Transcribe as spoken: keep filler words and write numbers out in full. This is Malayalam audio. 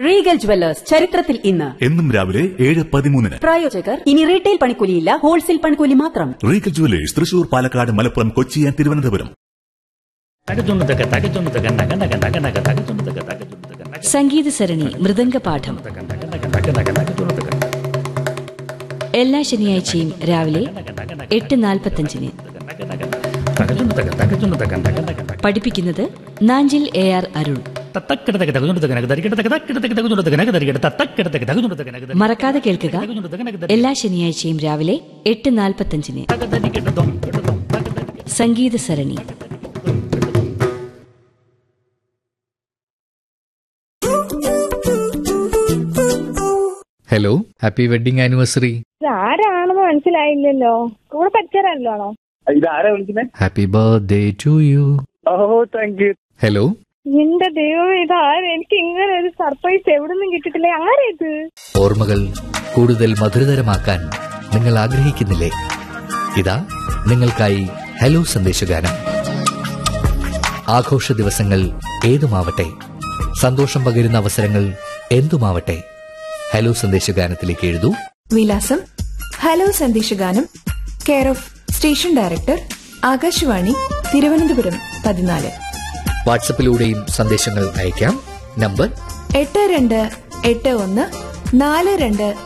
റീഗൽ ജുവല്ലേഴ്സ് ചരിത്രത്തിൽ ഇന്ന് എന്നും രാവിലെ ഏഴ് പതിമൂന്നിന്. പ്രായോജകർ ഇനി റീറ്റെയിൽ പണിക്കൂലിയില്ല, ഹോൾസെയിൽ പണിക്കൂലി മാത്രം. Regal jewellers Thrissur, Palakkad, Malappuram, Kochi and Thiruvananthapuram. സംഗീത സരണി മൃദംഗപാഠം എല്ലാ ശനിയാഴ്ചയും രാവിലെ എട്ട് നാൽപ്പത്തഞ്ചിന്. പഠിപ്പിക്കുന്നത് നാഞ്ചിൽ എ ആർ അരുൺ. മറക്കാതെ കേൾക്കുക, എല്ലാ ശനിയാഴ്ചയും രാവിലെ എട്ട് നാൽപ്പത്തഞ്ചിന് സംഗീത സരണി. Hello, happy wedding anniversary. ആരാണെന്ന് മനസ്സിലായില്ലല്ലോ. കൂടെ പഠിച്ചവരാണല്ലോ. ഇതാരാ വിളിക്കുന്നത്? Happy birthday to you. Oh, thank you. Hello. എന്റെ ദൈവം, ഇതാരും എനിക്ക് ഇങ്ങനെ ഒരു സർപ്രൈസ് എവിടെ നിന്നും കിട്ടിയിട്ടില്ല. ആരാ ഇത്? ഓർമ്മകൾ കൂടുതൽ മധുരതരമാക്കാൻ നിങ്ങൾ ആഗ്രഹിക്കുന്നില്ലേ? ഇതാ നിങ്ങൾക്കായി ഹലോ സന്ദേശഗാനം. ആഘോഷ ദിവസങ്ങൾ ഏതുമാവട്ടെ, സന്തോഷം പകരുന്ന അവസരങ്ങൾ എന്തുമാവട്ടെ, ഹലോ സന്ദേശഗാനത്തിലേക്ക് എഴുതൂ. വിലാസം: hello സന്ദേശഗാനം, care of station director, Akashvani, Thiruvananthapuram പതിനാല്. വാട്സപ്പിലൂടെയും സന്ദേശങ്ങൾ അയക്കാം. നമ്പർ എട്ട് രണ്ട് എട്ട് ഒന്ന് നാല് രണ്ട്